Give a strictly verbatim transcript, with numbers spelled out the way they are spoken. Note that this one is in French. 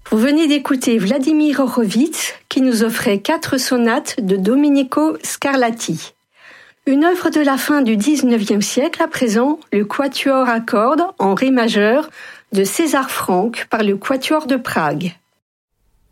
Vous venez d'écouter Vladimir Horowitz qui nous offrait quatre sonates de Domenico Scarlatti. Une œuvre de la fin du dix-neuvième siècle à présent, le quatuor à cordes en ré majeur de César Franck par le Quatuor de Prague.